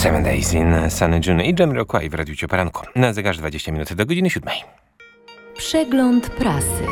Seven Days in Sunny June i Jamiroquai w Radiu Poranku. Na zegarze 20 minut do godziny 7. Przegląd prasy.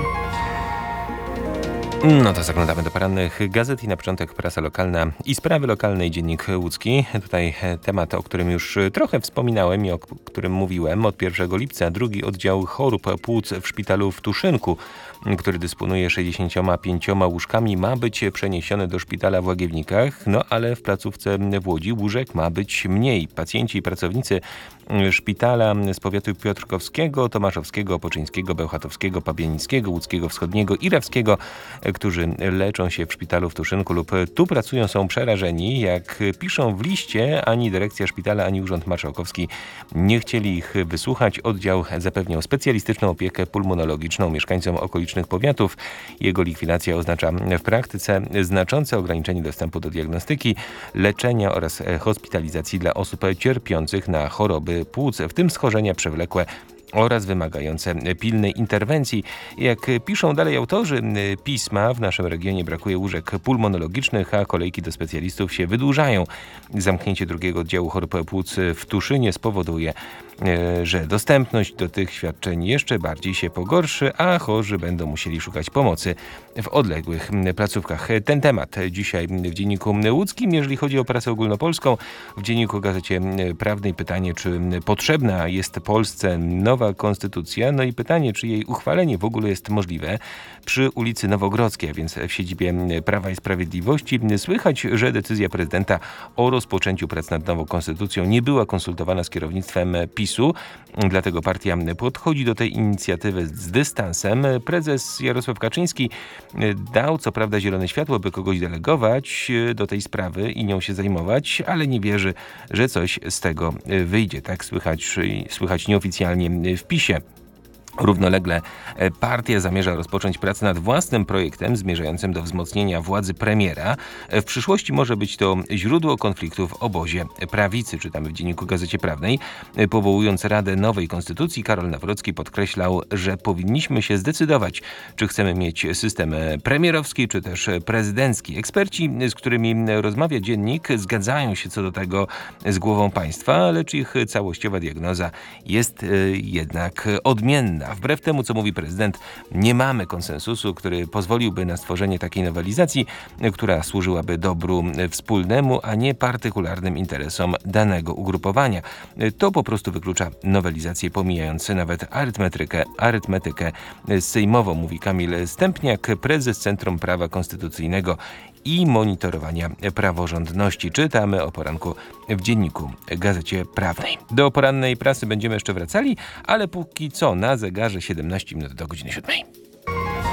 No to zaglądamy do porannych gazet i na początek prasa lokalna i sprawy lokalne i Dziennik Łódzki. Tutaj temat, o którym już trochę wspominałem i o którym mówiłem. Od 1 lipca drugi oddział chorób płuc w szpitalu w Tuszynku, który dysponuje 65 łóżkami, ma być przeniesiony do szpitala w Łagiewnikach, no ale w placówce w Łodzi łóżek ma być mniej. Pacjenci i pracownicy szpitala z powiatu piotrkowskiego, tomaszowskiego, opoczyńskiego, bełchatowskiego, pabianickiego, łódzkiego wschodniego i rawskiego, którzy leczą się w szpitalu w Tuszynku lub tu pracują, są przerażeni. Jak piszą w liście, ani dyrekcja szpitala, ani Urząd Marszałkowski nie chcieli ich wysłuchać. Oddział zapewniał specjalistyczną opiekę pulmonologiczną mieszkańcom okolicznych powiatów. Jego likwidacja oznacza w praktyce znaczące ograniczenie dostępu do diagnostyki, leczenia oraz hospitalizacji dla osób cierpiących na choroby płuc, w tym schorzenia przewlekłe oraz wymagające pilnej interwencji. Jak piszą dalej autorzy pisma, w naszym regionie brakuje łóżek pulmonologicznych, a kolejki do specjalistów się wydłużają. Zamknięcie drugiego oddziału chorób płuc w Tuszynie spowoduje, że dostępność do tych świadczeń jeszcze bardziej się pogorszy, a chorzy będą musieli szukać pomocy w odległych placówkach. Ten temat dzisiaj w Dzienniku Łódzkim. Jeżeli chodzi o prasę ogólnopolską, w Dzienniku Gazecie Prawnej pytanie, czy potrzebna jest Polsce nowa konstytucja, no i pytanie, czy jej uchwalenie w ogóle jest możliwe. Przy ulicy Nowogrodzkiej, a więc w siedzibie Prawa i Sprawiedliwości, słychać, że decyzja prezydenta o rozpoczęciu prac nad nową konstytucją nie była konsultowana z kierownictwem PiS-u, dlatego partia podchodzi do tej inicjatywy z dystansem. Prezes Jarosław Kaczyński dał co prawda zielone światło, by kogoś delegować do tej sprawy i nią się zajmować, ale nie wierzy, że coś z tego wyjdzie. Tak słychać nieoficjalnie w PiS-ie. Równolegle partia zamierza rozpocząć pracę nad własnym projektem zmierzającym do wzmocnienia władzy premiera. W przyszłości może być to źródło konfliktów w obozie prawicy, czytamy w Dzienniku Gazecie Prawnej. Powołując Radę Nowej Konstytucji, Karol Nawrocki podkreślał, że powinniśmy się zdecydować, czy chcemy mieć system premierowski, czy też prezydencki. Eksperci, z którymi rozmawia dziennik, zgadzają się co do tego z głową państwa, lecz ich całościowa diagnoza jest jednak odmienna. Wbrew temu, co mówi prezydent, nie mamy konsensusu, który pozwoliłby na stworzenie takiej nowelizacji, która służyłaby dobru wspólnemu, a nie partykularnym interesom danego ugrupowania. To po prostu wyklucza nowelizację, pomijając nawet arytmetykę sejmową, mówi Kamil Stępniak, prezes Centrum Prawa Konstytucyjnego i Monitorowania Praworządności. Czytamy o poranku w Dzienniku Gazecie Prawnej. Do porannej prasy będziemy jeszcze wracali, ale póki co na zegarze 17 minut do godziny 7.